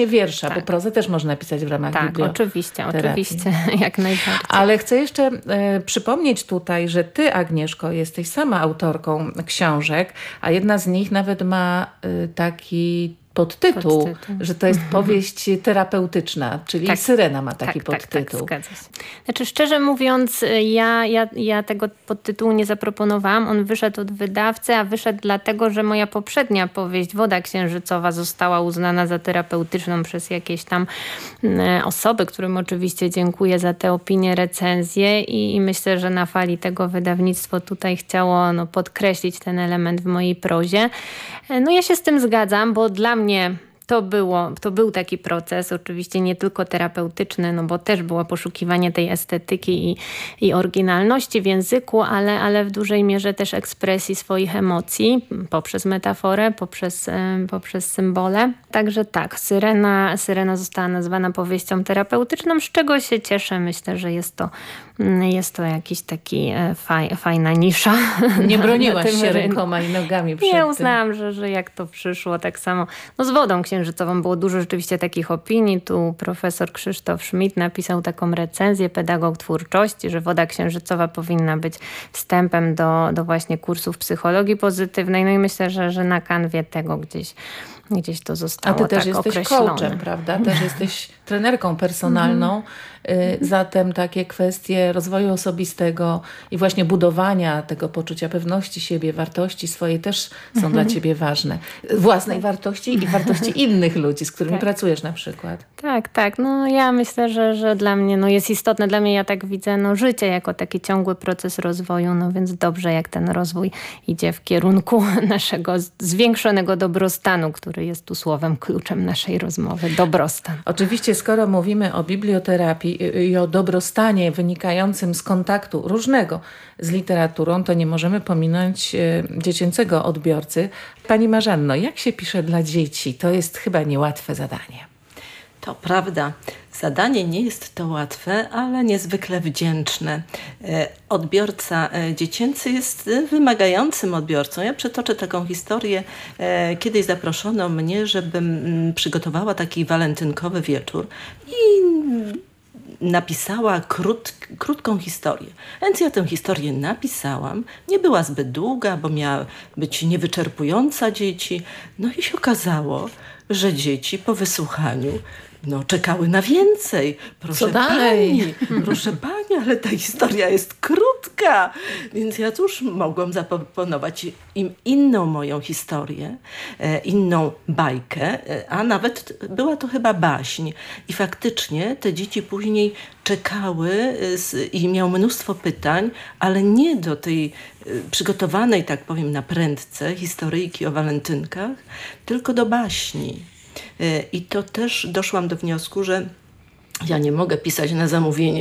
wiersza, bo prozę też można pisać w ramach biblioterapii. Oczywiście, jak najbardziej. Ale chcę jeszcze przypomnieć tutaj, że ty, Agnieszko, jesteś sama autorką książek, a jedna z nich nawet ma taki podtytuł, że to jest powieść terapeutyczna, czyli Syrena ma taki podtytuł. Tak, zgadza się. Znaczy, szczerze mówiąc, ja tego podtytułu nie zaproponowałam. On wyszedł od wydawcy, a wyszedł dlatego, że moja poprzednia powieść Woda Księżycowa została uznana za terapeutyczną przez jakieś tam osoby, którym oczywiście dziękuję za te opinie, recenzje i myślę, że na fali tego wydawnictwo tutaj chciało podkreślić ten element w mojej prozie. Ja się z tym zgadzam, bo dla mnie to był taki proces, oczywiście nie tylko terapeutyczny, bo też było poszukiwanie tej estetyki i oryginalności w języku, ale w dużej mierze też ekspresji swoich emocji poprzez metaforę, poprzez symbole. Także tak, Syrena została nazwana powieścią terapeutyczną, z czego się cieszę. Myślę, że jest to jakiś taki fajna nisza. Nie broniłaś się rękoma i nogami przed tym. Nie, uznałam, że jak to przyszło, tak samo z Wodą Księżycową było dużo rzeczywiście takich opinii. Tu profesor Krzysztof Schmidt napisał taką recenzję, pedagog twórczości, że Woda Księżycowa powinna być wstępem do właśnie kursów psychologii pozytywnej. I myślę, że na kanwie tego gdzieś to zostało tak określone. A ty też jesteś coachem, prawda? Też jesteś trenerką personalną. Zatem takie kwestie rozwoju osobistego i właśnie budowania tego poczucia pewności siebie, wartości swojej też są dla ciebie ważne. Własnej wartości i wartości innych ludzi, z którymi pracujesz na przykład. Tak. Ja myślę, że dla mnie jest istotne. Dla mnie ja tak widzę życie jako taki ciągły proces rozwoju. Więc dobrze, jak ten rozwój idzie w kierunku naszego zwiększonego dobrostanu, który jest tu słowem kluczem naszej rozmowy. Dobrostan. Oczywiście, skoro mówimy o biblioterapii i o dobrostanie wynikającym z kontaktu różnego z literaturą, to nie możemy pominąć dziecięcego odbiorcy. Pani Marzanno, jak się pisze dla dzieci? To jest chyba niełatwe zadanie. To prawda. Zadanie nie jest to łatwe, ale niezwykle wdzięczne. Odbiorca dziecięcy jest wymagającym odbiorcą. Ja przytoczę taką historię. Kiedyś zaproszono mnie, żebym przygotowała taki walentynkowy wieczór i napisała krótką historię. Więc ja tę historię napisałam. Nie była zbyt długa, bo miała być niewyczerpująca dzieci. I się okazało, że dzieci po wysłuchaniu czekały na więcej. Co dalej? Proszę pani, ale ta historia jest krótka. Więc ja cóż mogłam zaproponować im inną moją historię, inną bajkę, a nawet była to chyba baśń. I faktycznie te dzieci później czekały i miały mnóstwo pytań, ale nie do tej przygotowanej, tak powiem, na prędce historyjki o walentynkach, tylko do baśni. I to też doszłam do wniosku, że ja nie mogę pisać na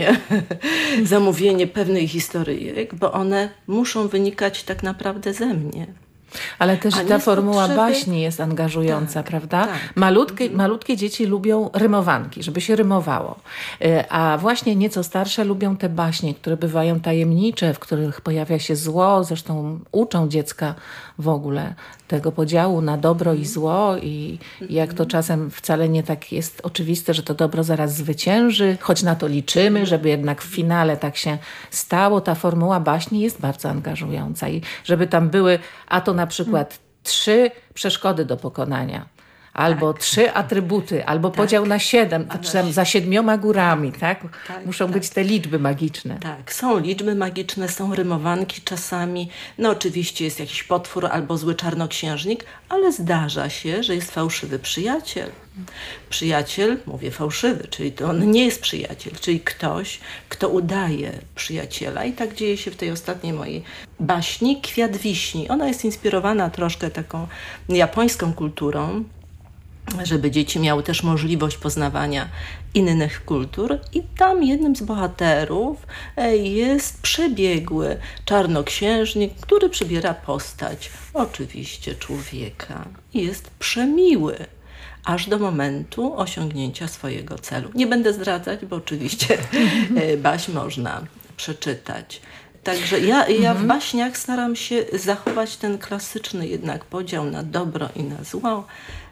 zamówienie pewnej historyjek, bo one muszą wynikać tak naprawdę ze mnie. Ale też ta formuła baśni jest angażująca, prawda? Tak. Malutkie dzieci lubią rymowanki, żeby się rymowało. A właśnie nieco starsze lubią te baśnie, które bywają tajemnicze, w których pojawia się zło. Zresztą uczą dziecka w ogóle tego podziału na dobro i zło i jak to czasem wcale nie tak jest oczywiste, że to dobro zaraz zwycięży, choć na to liczymy, żeby jednak w finale tak się stało. Ta formuła baśni jest bardzo angażująca i żeby tam były, a to na przykład 3 przeszkody do pokonania, albo 3 atrybuty, albo podział na 7, czy tam za 7 górami, tak? Muszą być te liczby magiczne. Tak, są liczby magiczne, są rymowanki czasami. Oczywiście jest jakiś potwór albo zły czarnoksiężnik, ale zdarza się, że jest fałszywy przyjaciel. Przyjaciel, mówię fałszywy, czyli to on nie jest przyjaciel, czyli ktoś, kto udaje przyjaciela. I tak dzieje się w tej ostatniej mojej baśni Kwiat Wiśni. Ona jest inspirowana troszkę taką japońską kulturą, żeby dzieci miały też możliwość poznawania innych kultur. I tam jednym z bohaterów jest przebiegły czarnoksiężnik, który przybiera postać oczywiście człowieka i jest przemiły aż do momentu osiągnięcia swojego celu. Nie będę zdradzać, bo oczywiście baśń można przeczytać. Także ja w baśniach staram się zachować ten klasyczny jednak podział na dobro i na zło.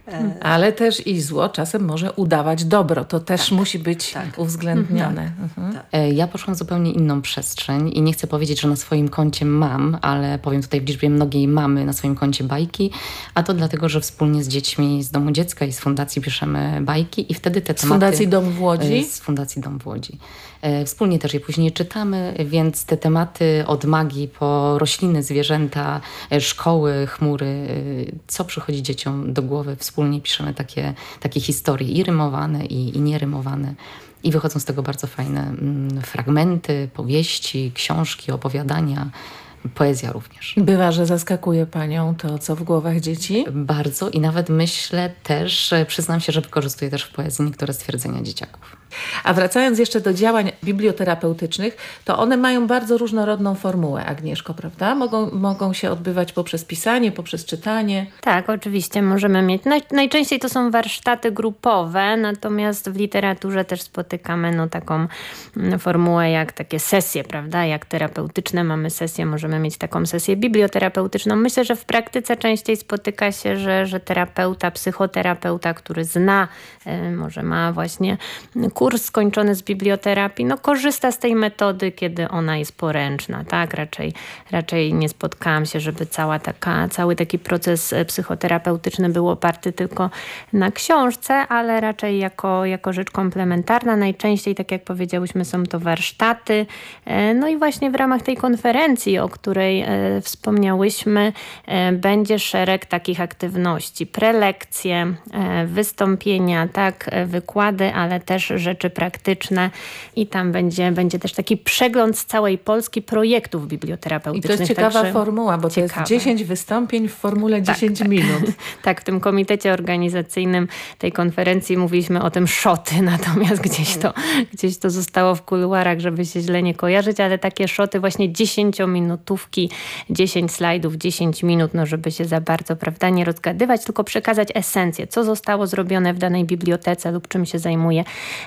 Ale też i zło czasem może udawać dobro. To też musi być uwzględnione. Ja poszłam w zupełnie inną przestrzeń i nie chcę powiedzieć, że na swoim koncie mam, ale powiem tutaj w liczbie mnogiej mamy na swoim koncie bajki, a to dlatego, że wspólnie z dziećmi z Domu Dziecka i z Fundacji piszemy bajki i wtedy te tematy... Z Fundacji Dom w Łodzi? Z Fundacji Dom w Łodzi. Wspólnie też je później czytamy, więc te tematy od magii po rośliny, zwierzęta, szkoły, chmury, co przychodzi dzieciom do głowy, wspólnie piszemy takie historie i rymowane, i nierymowane. I wychodzą z tego bardzo fajne fragmenty, powieści, książki, opowiadania, poezja również. Bywa, że zaskakuje Panią to, co w głowach dzieci? Bardzo i nawet myślę też, przyznam się, że wykorzystuję też w poezji niektóre stwierdzenia dzieciaków. A wracając jeszcze do działań biblioterapeutycznych, to one mają bardzo różnorodną formułę, Agnieszko, prawda? Mogą się odbywać poprzez pisanie, poprzez czytanie. Tak, oczywiście możemy mieć. Najczęściej to są warsztaty grupowe, natomiast w literaturze też spotykamy taką formułę jak takie sesje, prawda? Jak terapeutyczne mamy sesje, możemy mieć taką sesję biblioterapeutyczną. Myślę, że w praktyce częściej spotyka się, że terapeuta, psychoterapeuta, który zna, może ma właśnie kurs skończony z biblioterapii, korzysta z tej metody, kiedy ona jest poręczna, tak? Raczej nie spotkałam się, żeby cały taki proces psychoterapeutyczny był oparty tylko na książce, ale raczej jako rzecz komplementarna. Najczęściej, tak jak powiedziałyśmy, są to warsztaty. No i właśnie w ramach tej konferencji, o której wspomniałyśmy, będzie szereg takich aktywności. Prelekcje, wystąpienia, tak, wykłady, ale też rzeczy praktyczne i tam będzie też taki przegląd z całej Polski projektów biblioterapeutycznych. I to jest ciekawa formuła, bo to jest 10 wystąpień w formule 10 minut. Tak, w tym komitecie organizacyjnym tej konferencji mówiliśmy o tym szoty, natomiast gdzieś to zostało w kuluarach, żeby się źle nie kojarzyć, ale takie szoty właśnie 10-minutówki, 10 slajdów, 10 minut, żeby się za bardzo, prawda, nie rozgadywać, tylko przekazać esencję, co zostało zrobione w danej bibliotece lub czym się zajmuje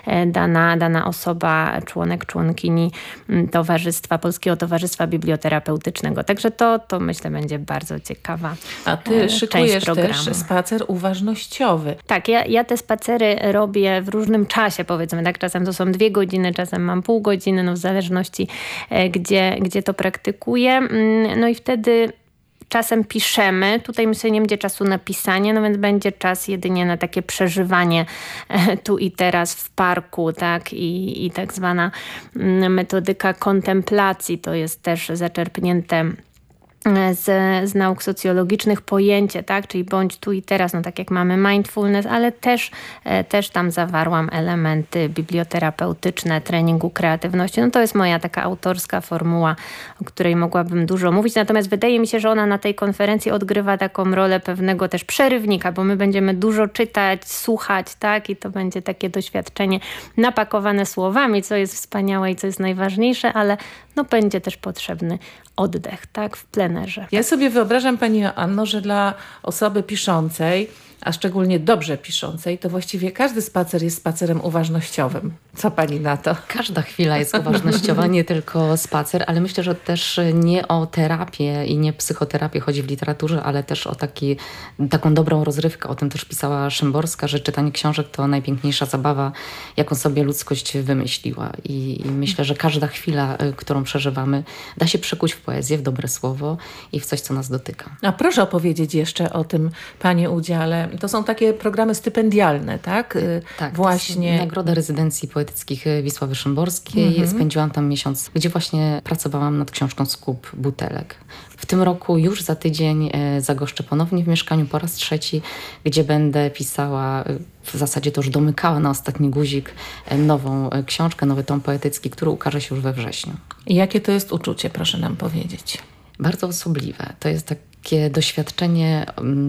dana osoba, członkini Polskiego Towarzystwa Biblioterapeutycznego. Także to myślę będzie bardzo ciekawa A ty szykujesz też spacer uważnościowy. Tak, ja te spacery robię w różnym czasie, powiedzmy, tak? Czasem to są 2 godziny, czasem mam pół godziny, w zależności gdzie to praktykuję. No i wtedy czasem piszemy. Tutaj myślę, nie będzie czasu na pisanie, więc będzie czas jedynie na takie przeżywanie tu i teraz w parku, tak? I tak zwana metodyka kontemplacji. To jest też zaczerpnięte z nauk socjologicznych pojęcie, tak? Czyli bądź tu i teraz, tak jak mamy mindfulness, ale też tam zawarłam elementy biblioterapeutyczne, treningu kreatywności. To jest moja taka autorska formuła, o której mogłabym dużo mówić. Natomiast wydaje mi się, że ona na tej konferencji odgrywa taką rolę pewnego też przerywnika, bo my będziemy dużo czytać, słuchać, tak? I to będzie takie doświadczenie napakowane słowami, co jest wspaniałe i co jest najważniejsze, ale będzie też potrzebny oddech, tak? W plenerze. Ja sobie wyobrażam, Pani Joanno, że dla osoby piszącej, a szczególnie dobrze piszącej, to właściwie każdy spacer jest spacerem uważnościowym. Co Pani na to? Każda chwila jest uważnościowa, nie tylko spacer, ale myślę, że też nie o terapię i nie psychoterapię chodzi w literaturze, ale też o taką dobrą rozrywkę. O tym też pisała Szymborska, że czytanie książek to najpiękniejsza zabawa, jaką sobie ludzkość wymyśliła. I myślę, że każda chwila, którą przeżywamy, da się przekuć w poezję, w dobre słowo i w coś, co nas dotyka. A proszę opowiedzieć jeszcze o tym Pani udziale. To są takie programy stypendialne, tak? Tak, właśnie. Nagroda Rezydencji Poetyckich Wisławy Szymborskiej. Spędziłam tam miesiąc, gdzie właśnie pracowałam nad książką Skup butelek. W tym roku już za tydzień zagoszczę ponownie w mieszkaniu po raz 3, gdzie będę pisała, w zasadzie to już domykała na ostatni guzik, nową książkę, nowy tom poetycki, który ukaże się już we wrześniu. I jakie to jest uczucie, proszę nam powiedzieć? Bardzo osobliwe. To jest takie doświadczenie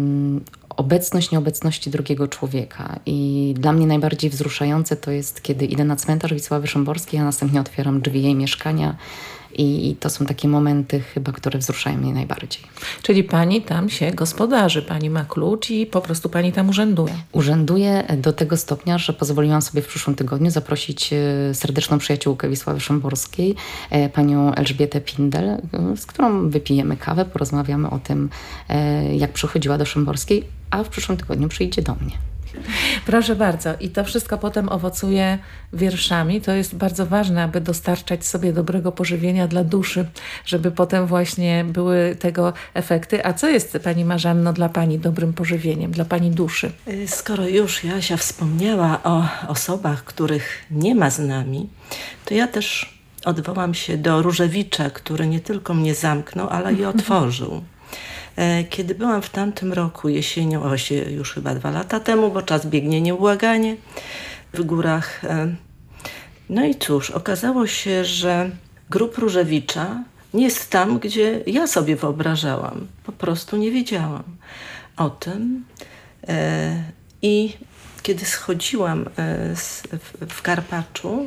nieobecności drugiego człowieka. I dla mnie najbardziej wzruszające to jest, kiedy idę na cmentarz Wisławy Szymborskiej, a następnie otwieram drzwi jej mieszkania I to są takie momenty chyba, które wzruszają mnie najbardziej. Czyli pani tam się gospodarzy, pani ma klucz i po prostu pani tam urzęduje. Urzęduję do tego stopnia, że pozwoliłam sobie w przyszłym tygodniu zaprosić serdeczną przyjaciółkę Wisławy Szymborskiej, panią Elżbietę Pindel, z którą wypijemy kawę, porozmawiamy o tym, jak przychodziła do Szymborskiej, a w przyszłym tygodniu przyjdzie do mnie. Proszę bardzo. I to wszystko potem owocuje wierszami. To jest bardzo ważne, aby dostarczać sobie dobrego pożywienia dla duszy, żeby potem właśnie były tego efekty. A co jest, pani Marzanno, dla pani dobrym pożywieniem, dla pani duszy? Skoro już Jasia wspomniała o osobach, których nie ma z nami, to ja też odwołam się do Różewicza, który nie tylko mnie zamknął, ale i otworzył. Kiedy byłam w tamtym roku jesienią, właściwie już chyba 2 lata temu, bo czas biegnie nieubłaganie, w górach. No i cóż, okazało się, że grób Różewicza nie jest tam, gdzie ja sobie wyobrażałam. Po prostu nie wiedziałam o tym. I kiedy schodziłam w Karpaczu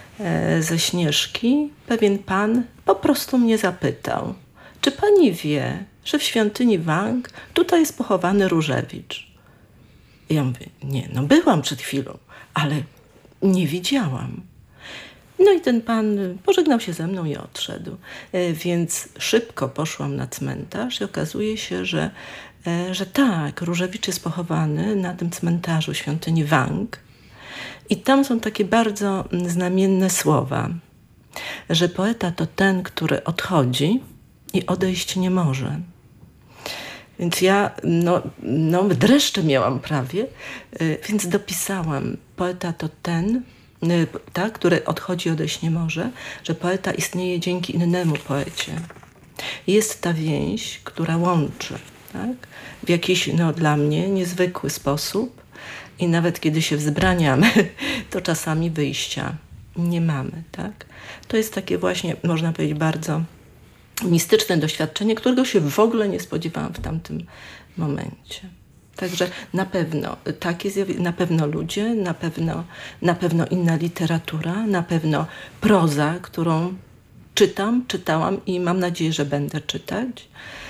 ze Śnieżki, pewien pan po prostu mnie zapytał, czy pani wie, że w świątyni Wang tutaj jest pochowany Różewicz? I ja mówię, nie, no byłam przed chwilą, ale nie widziałam. No i ten pan pożegnał się ze mną i odszedł. Więc szybko poszłam na cmentarz i okazuje się, że tak, Różewicz jest pochowany na tym cmentarzu świątyni Wang. I tam są takie bardzo znamienne słowa, że poeta to ten, który odchodzi i odejść nie może. Więc ja dreszcze miałam prawie, więc dopisałam, poeta to ten, który odchodzi i odejść nie może, że poeta istnieje dzięki innemu poecie. Jest ta więź, która łączy, tak? W jakiś dla mnie niezwykły sposób i nawet kiedy się wzbraniamy, to czasami wyjścia nie mamy. Tak? To jest takie właśnie, można powiedzieć, bardzo mistyczne doświadczenie, którego się w ogóle nie spodziewałam w tamtym momencie. Także na pewno takie zjawisko, na pewno ludzie, na pewno inna literatura, na pewno proza, którą czytałam i mam nadzieję, że będę czytać,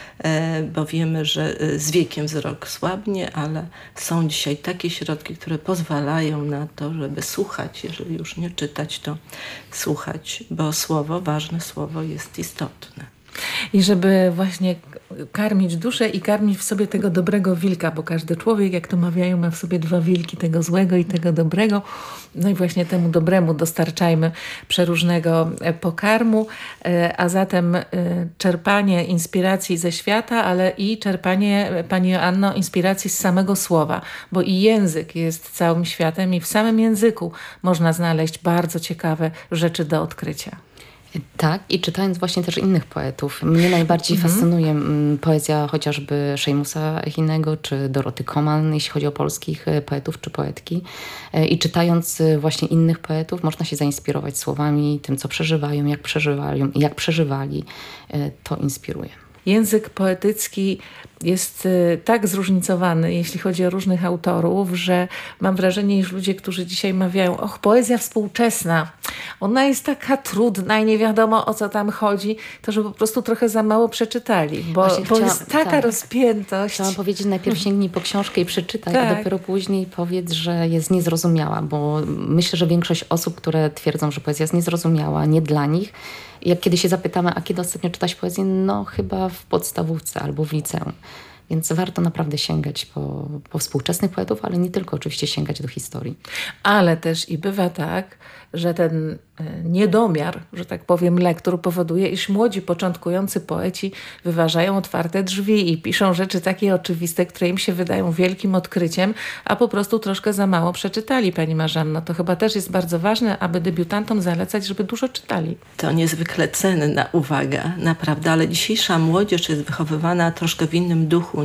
bo wiemy, że z wiekiem wzrok słabnie, ale są dzisiaj takie środki, które pozwalają na to, żeby słuchać, jeżeli już nie czytać, to słuchać, bo ważne słowo jest istotne. I żeby właśnie karmić duszę i karmić w sobie tego dobrego wilka, bo każdy człowiek, jak to mawiają, ma w sobie 2 wilki, tego złego i tego dobrego. No i właśnie temu dobremu dostarczajmy przeróżnego pokarmu, a zatem czerpanie inspiracji ze świata, ale i czerpanie, pani Joanno, inspiracji z samego słowa, bo i język jest całym światem i w samym języku można znaleźć bardzo ciekawe rzeczy do odkrycia. Tak, i czytając właśnie też innych poetów. Mnie najbardziej fascynuje poezja chociażby Szejmusa Echinego czy Doroty Koman, jeśli chodzi o polskich poetów czy poetki. I czytając właśnie innych poetów można się zainspirować słowami, tym co przeżywają, jak przeżywali. To inspiruje. Język poetycki jest tak zróżnicowany, jeśli chodzi o różnych autorów, że mam wrażenie, iż ludzie, którzy dzisiaj mawiają, poezja współczesna, ona jest taka trudna i nie wiadomo, o co tam chodzi, to że po prostu trochę za mało przeczytali, bo jest taka rozpiętość. Chciałam powiedzieć, najpierw sięgnij po książkę i przeczytaj, a dopiero później powiedz, że jest niezrozumiała, bo myślę, że większość osób, które twierdzą, że poezja jest niezrozumiała, nie dla nich, jak kiedy się zapytamy, a kiedy ostatnio czytać poezję? No chyba w podstawówce albo w liceum. Więc warto naprawdę sięgać po współczesnych poetów, ale nie tylko oczywiście sięgać do historii. Ale też i bywa tak, że ten niedomiar, że tak powiem, lektur powoduje, iż młodzi, początkujący poeci wyważają otwarte drzwi i piszą rzeczy takie oczywiste, które im się wydają wielkim odkryciem, a po prostu troszkę za mało przeczytali, pani Marzanno. To chyba też jest bardzo ważne, aby debiutantom zalecać, żeby dużo czytali. To niezwykle cenna uwaga, naprawdę, ale dzisiejsza młodzież jest wychowywana troszkę w innym duchu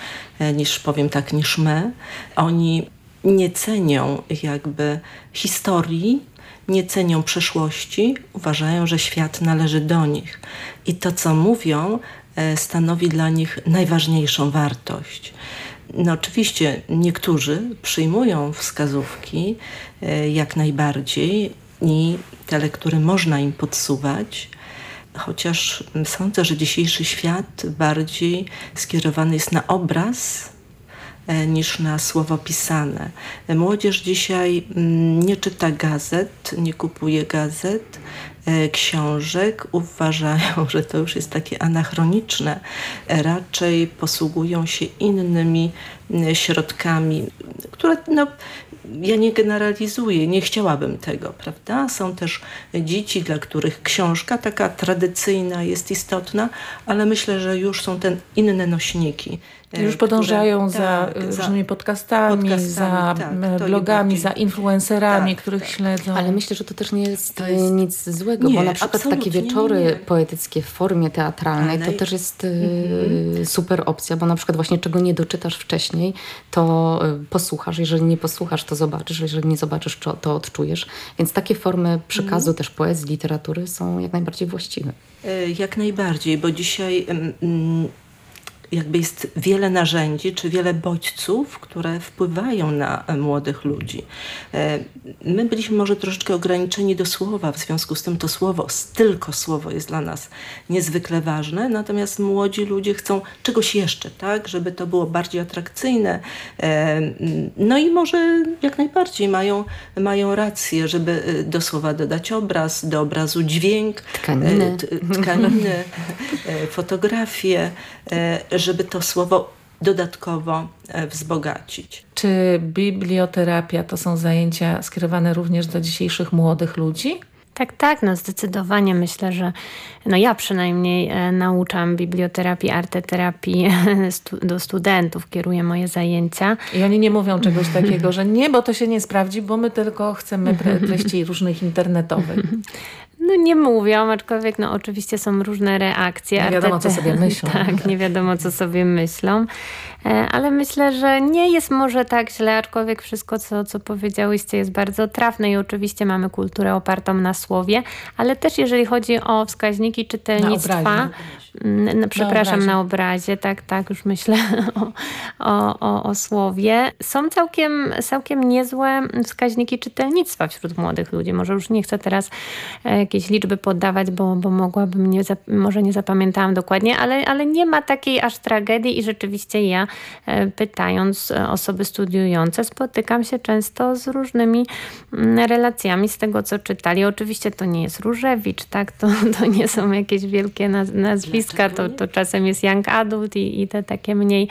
niż powiem tak, niż my. Oni nie cenią jakby historii, nie cenią przeszłości, uważają, że świat należy do nich. I to, co mówią, stanowi dla nich najważniejszą wartość. No oczywiście niektórzy przyjmują wskazówki jak najbardziej i te lektury można im podsuwać, chociaż sądzę, że dzisiejszy świat bardziej skierowany jest na obraz niż na słowo pisane. Młodzież dzisiaj nie czyta gazet, nie kupuje gazet, książek. Uważają, że to już jest takie anachroniczne. Raczej posługują się innymi środkami, które ja nie generalizuję, nie chciałabym tego, prawda? Są też dzieci, dla których książka taka tradycyjna jest istotna, ale myślę, że już są te inne nośniki. Już podążają za różnymi podcastami, za blogami, za influencerami, których śledzą. Ale myślę, że to też nie jest nic złego, bo na przykład takie wieczory poetyckie w formie teatralnej to też jest super opcja, bo na przykład właśnie czego nie doczytasz wcześniej, to posłuchasz, jeżeli nie posłuchasz, to zobaczysz, jeżeli nie zobaczysz, to odczujesz. Więc takie formy przekazu też poezji, literatury są jak najbardziej właściwe. Jak najbardziej, bo dzisiaj jakby jest wiele narzędzi, czy wiele bodźców, które wpływają na młodych ludzi. My byliśmy może troszeczkę ograniczeni do słowa, w związku z tym to słowo, tylko słowo jest dla nas niezwykle ważne, natomiast młodzi ludzie chcą czegoś jeszcze, tak, żeby to było bardziej atrakcyjne. No i może jak najbardziej mają rację, żeby do słowa dodać obraz, do obrazu dźwięk, tkaniny, fotografię, żeby to słowo dodatkowo wzbogacić. Czy biblioterapia to są zajęcia skierowane również do dzisiejszych młodych ludzi? Tak, zdecydowanie myślę, że ja przynajmniej nauczam biblioterapii, arteterapii do studentów, kieruję moje zajęcia. I oni nie mówią czegoś takiego, że nie, bo to się nie sprawdzi, bo my tylko chcemy treści różnych internetowych. Nie mówią, aczkolwiek oczywiście są różne reakcje. Nie wiadomo, co sobie myślą. Tak, nie wiadomo, co sobie myślą. Ale myślę, że nie jest może tak źle, aczkolwiek wszystko, co powiedziałyście, jest bardzo trafne i oczywiście mamy kulturę opartą na słowie, ale też jeżeli chodzi o wskaźniki czytelnictwa, na obrazie, tak, już myślę o słowie. Są całkiem niezłe wskaźniki czytelnictwa wśród młodych ludzi. Może już nie chcę teraz jakieś liczby podawać, bo mogłabym, może nie zapamiętałam dokładnie, ale nie ma takiej aż tragedii i rzeczywiście ja, pytając osoby studiujące, spotykam się często z różnymi relacjami z tego, co czytali. Oczywiście to nie jest Różewicz, tak? To nie są jakieś wielkie nazwiska, to czasem jest young adult i te takie mniej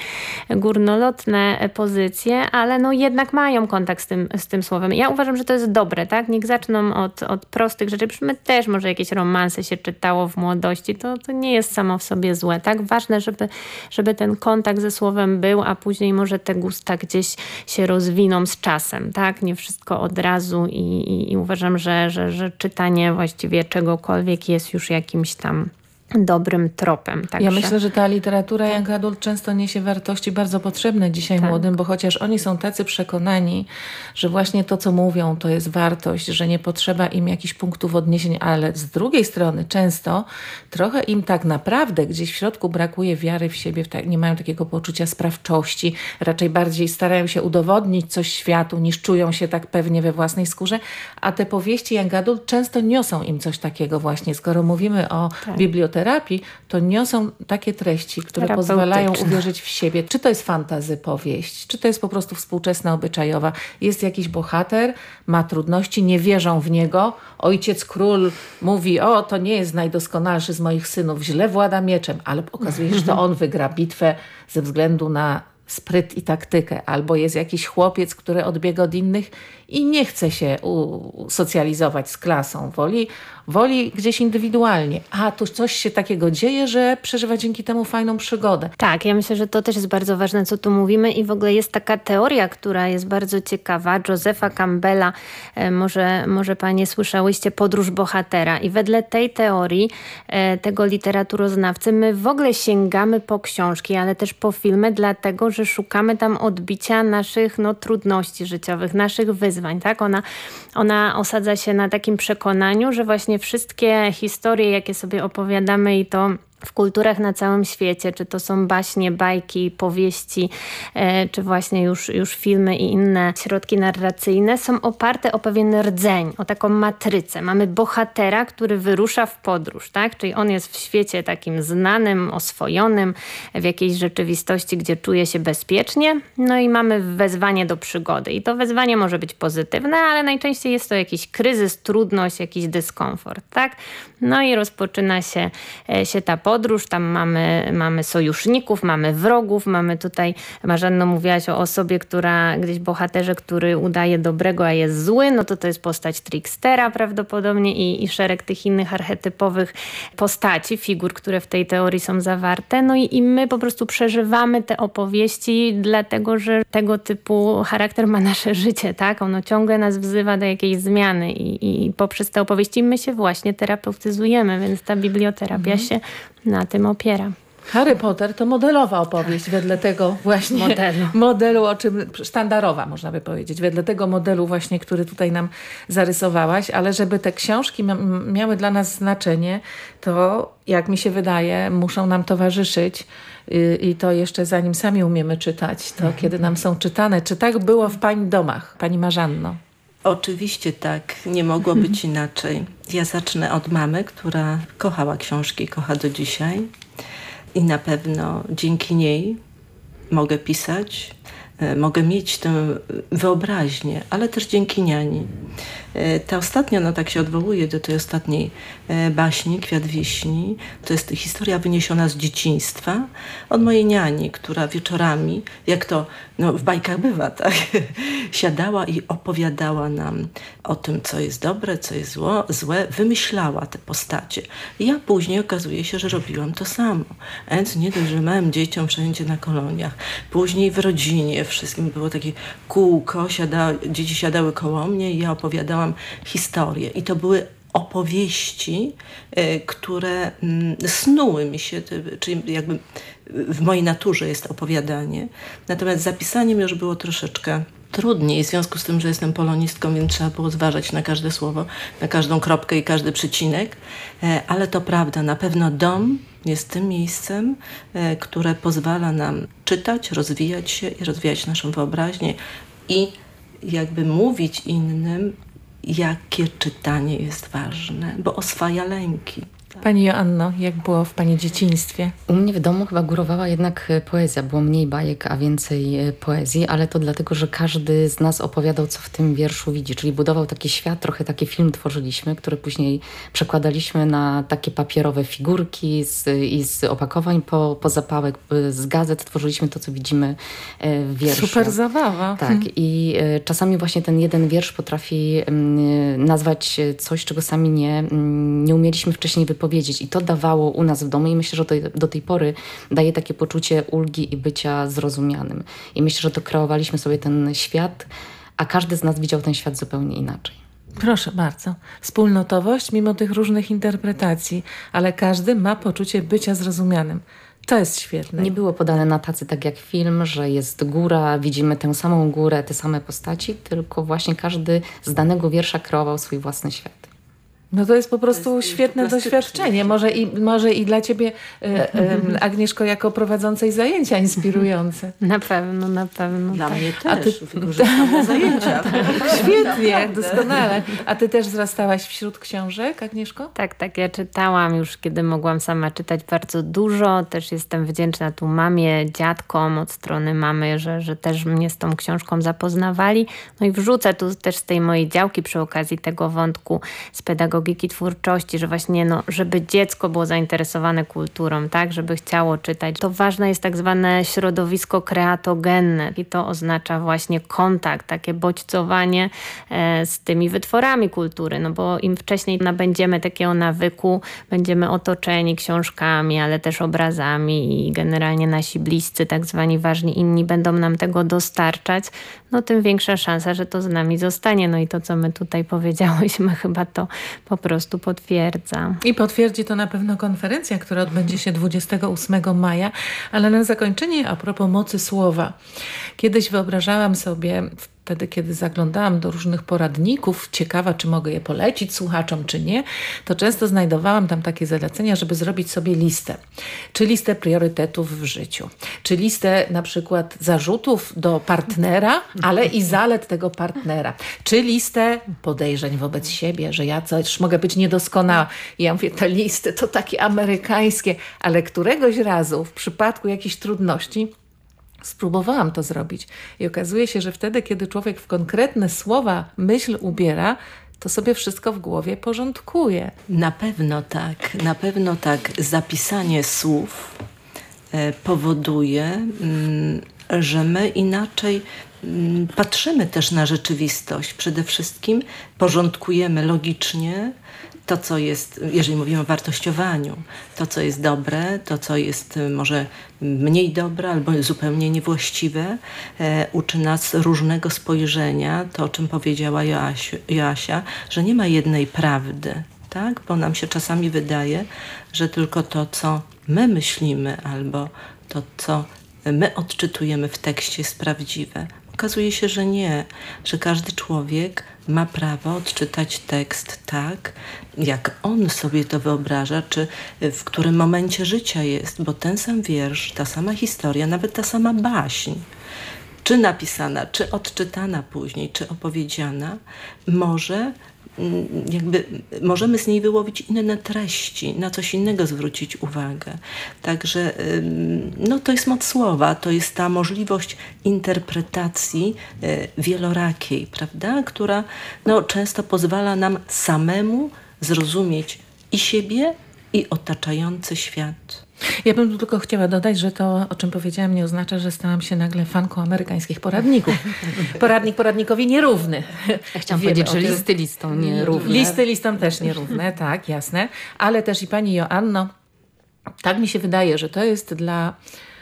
górnolotne pozycje, ale jednak mają kontakt z tym słowem. Ja uważam, że to jest dobre, tak? Niech zaczną od prostych rzeczy. My też może jakieś romanse się czytało w młodości. To nie jest samo w sobie złe, tak? Ważne, żeby ten kontakt ze słowem był, a później może te gusta gdzieś się rozwiną z czasem, tak? Nie wszystko od razu i uważam, że czytanie właściwie czegokolwiek jest już jakimś tam dobrym tropem. Także. Ja myślę, że ta literatura young adult często niesie wartości bardzo potrzebne dzisiaj młodym, bo chociaż oni są tacy przekonani, że właśnie to, co mówią, to jest wartość, że nie potrzeba im jakichś punktów odniesień, ale z drugiej strony często trochę im tak naprawdę gdzieś w środku brakuje wiary w siebie, nie mają takiego poczucia sprawczości, raczej bardziej starają się udowodnić coś światu, niż czują się tak pewnie we własnej skórze, a te powieści young adult często niosą im coś takiego właśnie. Skoro mówimy o biblioterapii, to niosą takie treści, które pozwalają uwierzyć w siebie. Czy to jest fantasy powieść, czy to jest po prostu współczesna, obyczajowa. Jest jakiś bohater, ma trudności, nie wierzą w niego. Ojciec król mówi, to nie jest najdoskonalszy z moich synów, źle włada mieczem, ale okazuje się, że to on wygra bitwę ze względu na spryt i taktykę. Albo jest jakiś chłopiec, który odbiega od innych i nie chce się socjalizować z klasą. Woli gdzieś indywidualnie. A tu coś się takiego dzieje, że przeżywa dzięki temu fajną przygodę. Tak, ja myślę, że to też jest bardzo ważne, co tu mówimy i w ogóle jest taka teoria, która jest bardzo ciekawa, Josepha Campbella, może panie słyszałyście, Podróż bohatera i wedle tej teorii, tego literaturoznawcy, my w ogóle sięgamy po książki, ale też po filmy, dlatego, że szukamy tam odbicia naszych trudności życiowych, naszych wyzwań, tak? Ona osadza się na takim przekonaniu, że właśnie wszystkie historie, jakie sobie opowiadamy i to w kulturach na całym świecie, czy to są baśnie, bajki, powieści, czy właśnie już filmy i inne środki narracyjne, są oparte o pewien rdzeń, o taką matrycę. Mamy bohatera, który wyrusza w podróż, tak? Czyli on jest w świecie takim znanym, oswojonym, w jakiejś rzeczywistości, gdzie czuje się bezpiecznie. No i mamy wezwanie do przygody. I to wezwanie może być pozytywne, ale najczęściej jest to jakiś kryzys, trudność, jakiś dyskomfort, tak? No i rozpoczyna się ta podróż, tam mamy sojuszników, mamy wrogów, mamy tutaj, Marzanno, mówiłaś o osobie, gdzieś bohaterze, który udaje dobrego, a jest zły, no to jest postać trickstera prawdopodobnie i szereg tych innych archetypowych postaci, figur, które w tej teorii są zawarte. No i my po prostu przeżywamy te opowieści, dlatego że tego typu charakter ma nasze życie, tak? Ono ciągle nas wzywa do jakiejś zmiany i poprzez te opowieści my się właśnie terapeutyzujemy, więc ta biblioterapia się na tym opiera. Harry Potter to modelowa opowieść wedle tego właśnie modelu, o czym sztandarowa można by powiedzieć, wedle tego modelu właśnie, który tutaj nam zarysowałaś, ale żeby te książki miały dla nas znaczenie, to jak mi się wydaje, muszą nam towarzyszyć i to jeszcze zanim sami umiemy czytać, to kiedy nam są czytane. Czy tak było w Pani domach, Pani Marzanno? Oczywiście tak, nie mogło być inaczej. Ja zacznę od mamy, która kochała książki, kocha do dzisiaj. I na pewno dzięki niej mogę pisać, mogę mieć tę wyobraźnię, ale też dzięki niani. Ta ostatnia, no tak się odwołuje do tej ostatniej baśni, Kwiat Wiśni. To jest historia wyniesiona z dzieciństwa od mojej niani, która wieczorami, jak to w bajkach bywa, tak, siadała i opowiadała nam o tym, co jest dobre, co jest złe, wymyślała te postacie. I ja później okazuje się, że robiłam to samo. Więc nie dość, że małym dzieciom wszędzie na koloniach. Później w rodzinie wszystkim było takie kółko, dzieci siadały koło mnie i ja opowiadałam historię. I to były opowieści, które snuły mi się, czyli jakby w mojej naturze jest opowiadanie. Natomiast z zapisaniem już było troszeczkę trudniej, w związku z tym, że jestem polonistką, więc trzeba było zważać na każde słowo, na każdą kropkę i każdy przecinek. Ale to prawda, na pewno dom jest tym miejscem, które pozwala nam czytać, rozwijać się i rozwijać naszą wyobraźnię i jakby mówić innym, jakie czytanie jest ważne, bo oswaja lęki. Pani Joanno, jak było w Pani dzieciństwie? U mnie w domu chyba górowała jednak poezja. Było mniej bajek, a więcej poezji, ale to dlatego, że każdy z nas opowiadał, co w tym wierszu widzi. Czyli budował taki świat, trochę taki film tworzyliśmy, który później przekładaliśmy na takie papierowe figurki i z opakowań po zapałek, z gazet tworzyliśmy to, co widzimy w wierszu. Super zabawa. Tak. I czasami właśnie ten jeden wiersz potrafi nazwać coś, czego sami nie umieliśmy wcześniej wypowiedzieć. I to dawało u nas w domu i myślę, że to do tej pory daje takie poczucie ulgi i bycia zrozumianym. I myślę, że to kreowaliśmy sobie ten świat, a każdy z nas widział ten świat zupełnie inaczej. Proszę bardzo. Wspólnotowość mimo tych różnych interpretacji, ale każdy ma poczucie bycia zrozumianym. To jest świetne. Nie było podane na tacy tak jak film, że jest góra, widzimy tę samą górę, te same postaci, tylko właśnie każdy z danego wiersza kreował swój własny świat. No to jest po prostu świetne doświadczenie. Może i dla Ciebie, Agnieszko, jako prowadzącej zajęcia inspirujące. Na pewno. Dla tak. mnie też. Wykorzystam na zajęciach. Świetnie, doskonale. A Ty też wzrastałaś wśród książek, Agnieszko? Tak. Ja czytałam już, kiedy mogłam sama czytać bardzo dużo. Też jestem wdzięczna tu mamie, dziadkom od strony mamy, że też mnie z tą książką zapoznawali. No i wrzucę tu też z tej mojej działki przy okazji tego wątku z pedagogiki twórczości, że właśnie żeby dziecko było zainteresowane kulturą, tak, żeby chciało czytać. To ważne jest tak zwane środowisko kreatogenne i to oznacza właśnie kontakt, takie bodźcowanie z tymi wytworami kultury, no bo im wcześniej nabędziemy takiego nawyku, będziemy otoczeni książkami, ale też obrazami i generalnie nasi bliscy, tak zwani ważni inni będą nam tego dostarczać, no tym większa szansa, że to z nami zostanie. No i to, co my tutaj powiedziałyśmy, chyba to po prostu potwierdza. I potwierdzi to na pewno konferencja, która odbędzie się 28 maja. Ale na zakończenie a propos mocy słowa. Kiedyś wyobrażałam sobie w wtedy, kiedy zaglądałam do różnych poradników, ciekawa, czy mogę je polecić słuchaczom, czy nie, to często znajdowałam tam takie zalecenia, żeby zrobić sobie listę. Czy listę priorytetów w życiu, czy listę na przykład zarzutów do partnera, ale i zalet tego partnera, czy listę podejrzeń wobec siebie, że ja coś mogę być niedoskonała. I ja mówię, te listy to takie amerykańskie, ale któregoś razu w przypadku jakichś trudności spróbowałam to zrobić i okazuje się, że wtedy, kiedy człowiek w konkretne słowa myśl ubiera, to sobie wszystko w głowie porządkuje. Na pewno tak. Zapisanie słów powoduje, że my inaczej patrzymy też na rzeczywistość. Przede wszystkim porządkujemy logicznie to, co jest, jeżeli mówimy o wartościowaniu, to, co jest dobre, to, co jest może mniej dobre albo zupełnie niewłaściwe, uczy nas różnego spojrzenia, to, o czym powiedziała Joasia, że nie ma jednej prawdy, tak? Bo nam się czasami wydaje, że tylko to, co my myślimy albo to, co my odczytujemy w tekście, jest prawdziwe. Okazuje się, że nie, że każdy człowiek ma prawo odczytać tekst tak, jak on sobie to wyobraża, czy w którym momencie życia jest, bo ten sam wiersz, ta sama historia, nawet ta sama baśń, czy napisana, czy odczytana później, czy opowiedziana, możemy z niej wyłowić inne treści, na coś innego zwrócić uwagę. Także to jest moc słowa, to jest ta możliwość interpretacji wielorakiej, prawda? Która często pozwala nam samemu zrozumieć i siebie, i otaczający świat. Ja bym tu tylko chciała dodać, że to, o czym powiedziałam, nie oznacza, że stałam się nagle fanką amerykańskich poradników. Poradnik poradnikowi nierówny. Ja chciałam powiedzieć, że listy listom nierówne. Listy listom też nierówne, tak, jasne. Ale też i pani Joanno, tak mi się wydaje, że to jest dla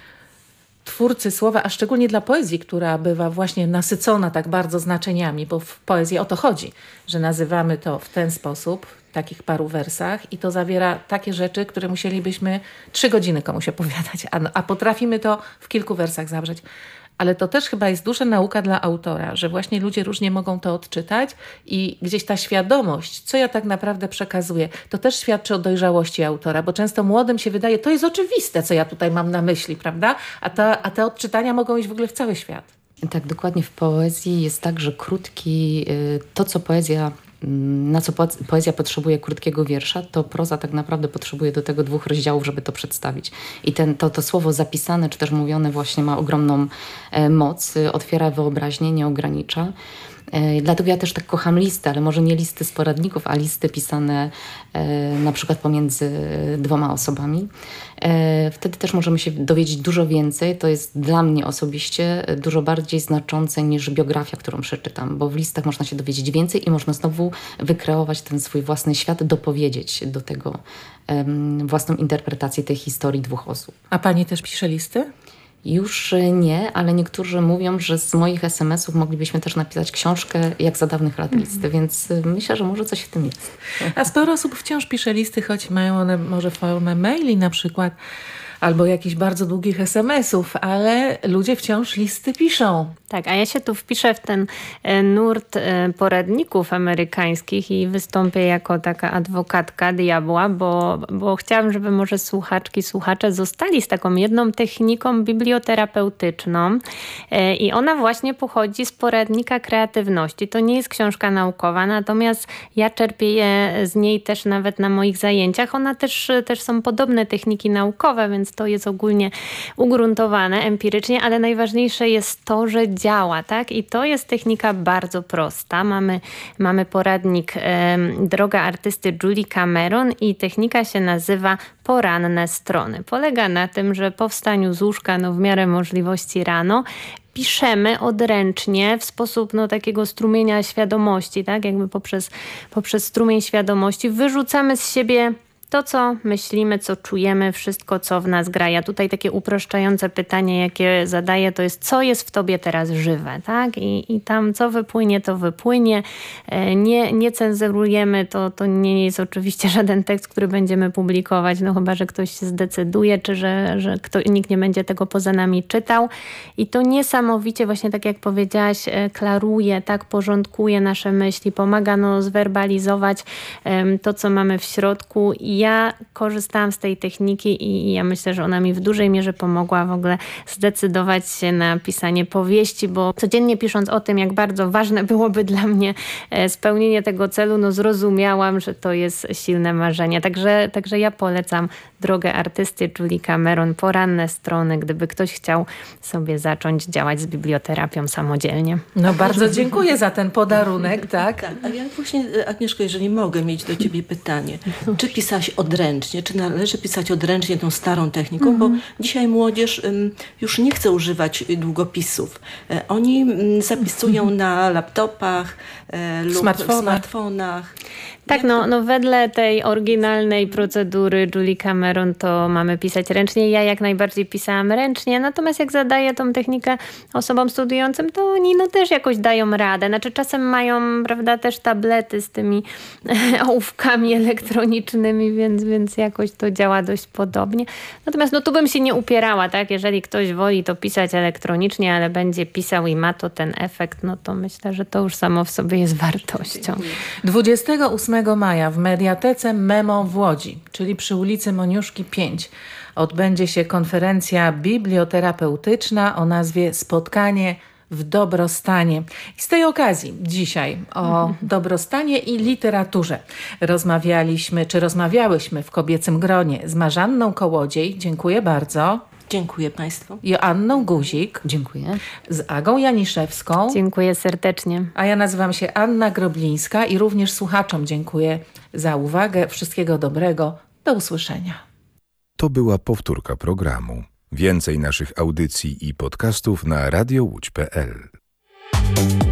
twórcy słowa, a szczególnie dla poezji, która bywa właśnie nasycona tak bardzo znaczeniami, bo w poezji o to chodzi, że nazywamy to w ten sposób, w takich paru wersach i to zawiera takie rzeczy, które musielibyśmy 3 godziny komuś opowiadać, a potrafimy to w kilku wersach zawrzeć. Ale to też chyba jest duża nauka dla autora, że właśnie ludzie różnie mogą to odczytać i gdzieś ta świadomość, co ja tak naprawdę przekazuję, to też świadczy o dojrzałości autora, bo często młodym się wydaje, to jest oczywiste, co ja tutaj mam na myśli, prawda? A te odczytania mogą iść w ogóle w cały świat. Tak, dokładnie w poezji jest tak, że to co na co poezja potrzebuje krótkiego wiersza, to proza tak naprawdę potrzebuje do tego 2 rozdziałów, żeby to przedstawić. I to słowo zapisane, czy też mówione właśnie ma ogromną moc, otwiera wyobraźnię, nie ogranicza. Dlatego ja też tak kocham listy, ale może nie listy z poradników, a listy pisane na przykład pomiędzy 2 osobami. Wtedy też możemy się dowiedzieć dużo więcej. To jest dla mnie osobiście dużo bardziej znaczące niż biografia, którą przeczytam, bo w listach można się dowiedzieć więcej i można znowu wykreować ten swój własny świat, dopowiedzieć do tego własną interpretację tej historii 2 osób. A pani też pisze listy? Już nie, ale niektórzy mówią, że z moich SMS-ów moglibyśmy też napisać książkę jak za dawnych lat listy, więc myślę, że może coś w tym jest. A sporo osób wciąż pisze listy, choć mają one może formę maili na przykład, albo jakichś bardzo długich SMS-ów, ale ludzie wciąż listy piszą. Tak, a ja się tu wpiszę w ten nurt poradników amerykańskich i wystąpię jako taka adwokatka diabła, bo chciałam, żeby może słuchaczki, słuchacze zostali z taką jedną techniką biblioterapeutyczną i ona właśnie pochodzi z poradnika kreatywności. To nie jest książka naukowa, natomiast ja czerpię z niej też nawet na moich zajęciach. Ona też są podobne techniki naukowe, więc to jest ogólnie ugruntowane empirycznie, ale najważniejsze jest to, że działa, tak? I to jest technika bardzo prosta. Mamy poradnik Droga artysty Julie Cameron i technika się nazywa Poranne strony. Polega na tym, że po wstaniu z łóżka, w miarę możliwości rano, piszemy odręcznie w sposób takiego strumienia świadomości, tak? Jakby poprzez strumień świadomości wyrzucamy z siebie to, co myślimy, co czujemy, wszystko, co w nas gra. Ja tutaj takie uproszczające pytanie, jakie zadaję, to jest, co jest w tobie teraz żywe, tak? I tam co wypłynie, to wypłynie. Nie cenzurujemy, to nie jest oczywiście żaden tekst, który będziemy publikować, no chyba, że ktoś się zdecyduje, czy że nikt nie będzie tego poza nami czytał. I to niesamowicie, właśnie tak jak powiedziałaś, klaruje, tak, porządkuje nasze myśli, pomaga zwerbalizować to, co mamy w środku. I ja korzystałam z tej techniki i ja myślę, że ona mi w dużej mierze pomogła w ogóle zdecydować się na pisanie powieści, bo codziennie pisząc o tym, jak bardzo ważne byłoby dla mnie spełnienie tego celu, zrozumiałam, że to jest silne marzenie. Także ja polecam Drogę artysty Julie Cameron, Poranne strony, gdyby ktoś chciał sobie zacząć działać z biblioterapią samodzielnie. No bardzo dziękuję za ten podarunek, tak? Tak, a ja właśnie, Agnieszko, jeżeli mogę mieć do ciebie pytanie, czy pisałaś odręcznie, czy należy pisać odręcznie tą starą techniką, bo dzisiaj młodzież już nie chce używać długopisów. Oni zapisują na laptopach lub smartfonach. Tak, wedle tej oryginalnej procedury Julie Cameron to mamy pisać ręcznie. Ja jak najbardziej pisałam ręcznie, natomiast jak zadaję tą technikę osobom studiującym, to oni też jakoś dają radę. Znaczy czasem mają, prawda, też tablety z tymi ołówkami elektronicznymi, więc jakoś to działa dość podobnie. Natomiast tu bym się nie upierała, tak? Jeżeli ktoś woli to pisać elektronicznie, ale będzie pisał i ma to ten efekt, to myślę, że to już samo w sobie jest wartością. 28 maja w Mediatece Memo w Łodzi, czyli przy ulicy Moniuszki 5, odbędzie się konferencja biblioterapeutyczna o nazwie Spotkanie w dobrostanie. I z tej okazji dzisiaj o dobrostanie i literaturze rozmawiałyśmy w kobiecym gronie z Marzanną Kołodziej. Dziękuję bardzo. Dziękuję Państwu. Joanną Guzik. Dziękuję. Z Agą Janiszewską. Dziękuję serdecznie. A ja nazywam się Anna Groblińska i również słuchaczom dziękuję za uwagę. Wszystkiego dobrego. Do usłyszenia. To była powtórka programu. Więcej naszych audycji i podcastów na radiołódź.pl.